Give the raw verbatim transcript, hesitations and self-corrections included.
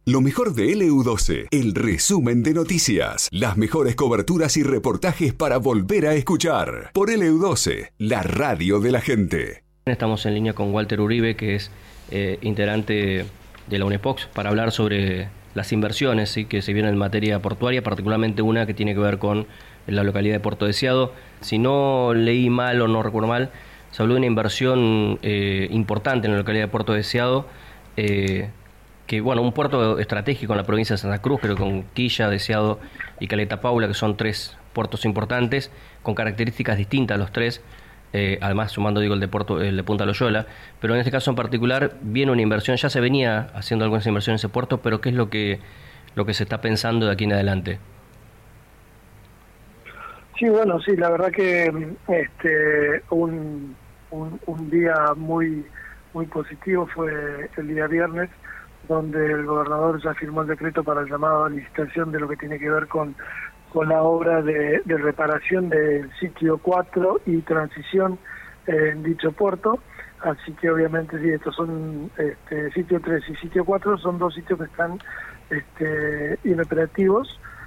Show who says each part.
Speaker 1: Lo mejor de L U doce, el resumen de noticias, las mejores coberturas y reportajes para volver a escuchar. Por L U doce, la radio de la gente.
Speaker 2: Estamos en línea con Walter Uribe, que es eh, integrante de la UNEPOX, para hablar sobre las inversiones, ¿sí?, que se vienen en materia portuaria, particularmente una que tiene que ver con la localidad de Puerto Deseado. Si no leí mal o no recuerdo mal, se habló de una inversión eh, importante en la localidad de Puerto Deseado, eh, que bueno, un puerto estratégico en la provincia de Santa Cruz, pero con Quilla, Deseado y Caleta Paula, que son tres puertos importantes, con características distintas los tres, eh, además sumando digo el de Puerto, el de Punta Loyola, pero en este caso en particular viene una inversión, ya se venía haciendo algunas inversiones en ese puerto, pero ¿qué es lo que, lo que se está pensando de aquí en adelante?
Speaker 3: Sí, bueno, sí, la verdad que este un, un, un día muy, muy positivo fue el día viernes, donde el gobernador ya firmó el decreto para el llamado a licitación de lo que tiene que ver con, con la obra de, de reparación del sitio cuatro y transición en dicho puerto. Así que obviamente sí, estos son este, sitio tres y sitio cuatro, son dos sitios que están este, inoperativos,